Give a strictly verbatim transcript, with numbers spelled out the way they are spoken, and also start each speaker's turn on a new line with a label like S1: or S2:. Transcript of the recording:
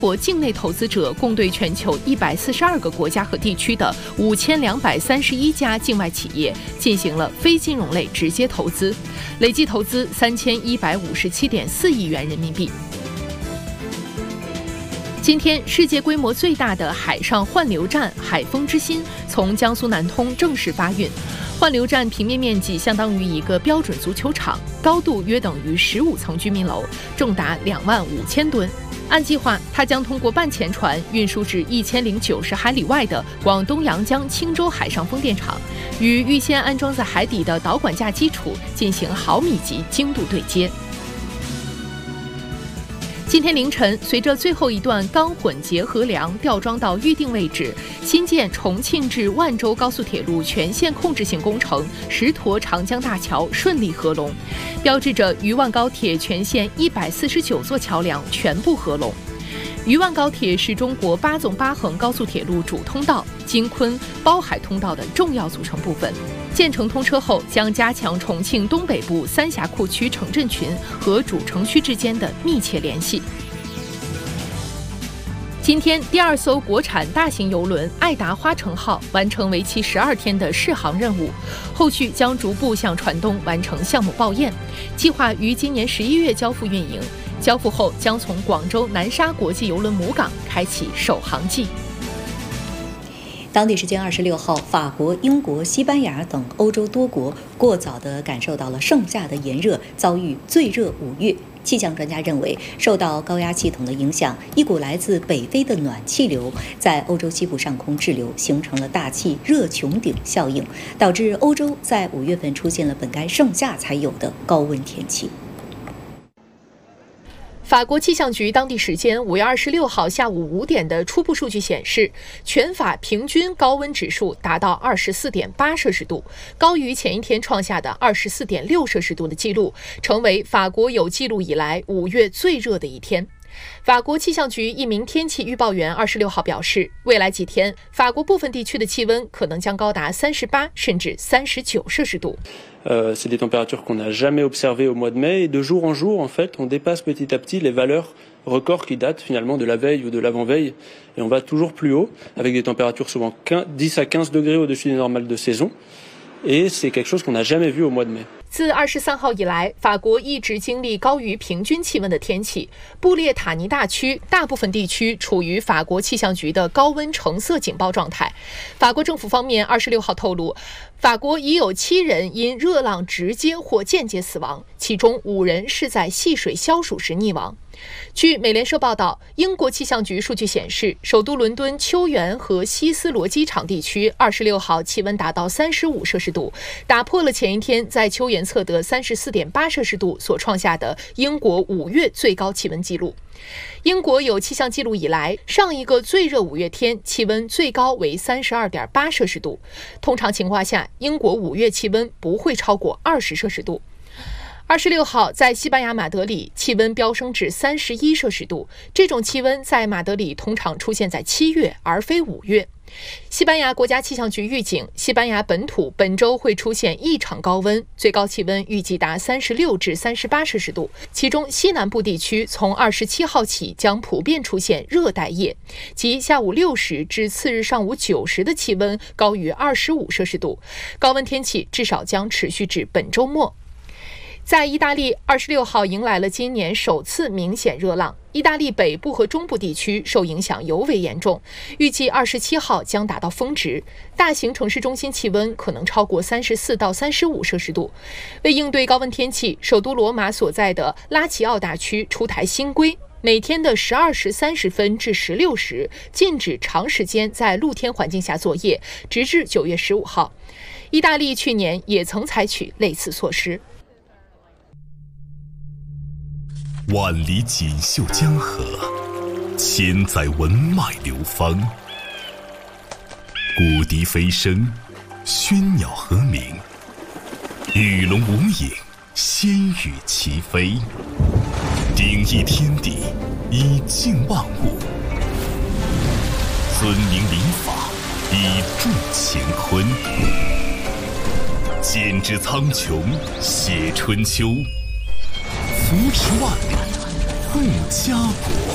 S1: 国境内投资者共对全球一百四十二个国家和地区的五千两百三十一家境外企业进行了非金融类直接投资，累计投资三千一百五十七点四亿元人民币。今天，世界规模最大的海上换流站海丰之心从江苏南通正式发运。换流站平面面积相当于一个标准足球场，高度约等于十五层居民楼，重达两万五千吨。按计划，它将通过半潜船运输至一千零九十海里外的广东阳江青州海上风电场，与预先安装在海底的导管架基础进行毫米级精度对接。今天凌晨，随着最后一段钢混结合梁吊装到预定位置，新建重庆至万州高速铁路全线控制性工程石沱长江大桥顺利合龙，标志着渝万高铁全线一百四十九座桥梁全部合龙。渝万高铁是中国八纵八横高速铁路主通道、京昆、包海通道的重要组成部分。建成通车后，将加强重庆东北部三峡库区城镇群和主城区之间的密切联系。今天，第二艘国产大型邮轮爱达花城号完成为期十二天的试航任务，后续将逐步向船东完成项目报验，计划于今年十一月交付运营。交付后，将从广州南沙国际邮轮母港开启首航季。
S2: 当地时间二十六号，法国、英国、西班牙等欧洲多国过早地感受到了盛夏的炎热，遭遇最热五月。气象专家认为，受到高压系统的影响，一股来自北非的暖气流在欧洲西部上空滞留，形成了大气热穹顶效应，导致欧洲在五月份出现了本该盛夏才有的高温天气。
S1: 法国气象局当地时间五月二十六号下午五点的初步数据显示，全法平均高温指数达到二十四点八摄氏度，高于前一天创下的二十四点六摄氏度的记录，成为法国有记录以来五月最热的一天。法国气象局一名天气预报员二十六号表示，未来几天，法国部分地区的气温可能将高达三十八甚至三十九摄氏度。
S3: Euh, c'est des températures qu'on n'a jamais observées au mois de mai, et de jour en jour, en fait, on dépasse petit à petit les valeurs records qui datent finalement de la veille ou de l'avant-veille, et on va toujours plus haut, avec des températures souvent dix à quinze degrés au-dessus des normales de saison, et c'est quelque chose qu'on n'a jamais vu au mois de mai.
S1: 自二十三号以来，法国一直经历高于平均气温的天气。布列塔尼大区大部分地区处于法国气象局的高温橙色警报状态。法国政府方面二十六号透露，法国已有七人因热浪直接或间接死亡，其中五人是在戏水消暑时溺亡。据美联社报道，英国气象局数据显示，首都伦敦秋园和希斯罗机场地区二十六号气温达到三十五摄氏度，打破了前一天在秋园测得三十四点八摄氏度所创下的英国五月最高气温纪录。英国有气象记录以来，上一个最热五月天气温最高为三十二点八摄氏度。通常情况下，英国五月气温不会超过二十摄氏度。二十六号，在西班牙马德里，气温飙升至三十一摄氏度。这种气温在马德里通常出现在七月，而非五月。西班牙国家气象局预警，西班牙本土本周会出现异常高温，最高气温预计达三十六至三十八摄氏度。其中，西南部地区从二十七号起将普遍出现热带夜，即下午六时至次日上午九时的气温高于二十五摄氏度。高温天气至少将持续至本周末。在意大利，二十六号迎来了今年首次明显热浪。意大利北部和中部地区受影响尤为严重，预计二十七号将达到峰值，大型城市中心气温可能超过三十四到三十五摄氏度。为应对高温天气，首都罗马所在的拉齐奥大区出台新规，每天的十二时三十分至十六时禁止长时间在露天环境下作业，直至九月十五号。意大利去年也曾采取类似措施。
S4: 万里锦绣江河，千载文脉流芳。古笛飞声，喧鸟和鸣，鱼龙无影，仙羽齐飞。鼎益天地，以静万物；尊明礼法，以助乾坤。剪纸苍穹，写春秋。扶持万里，护家国。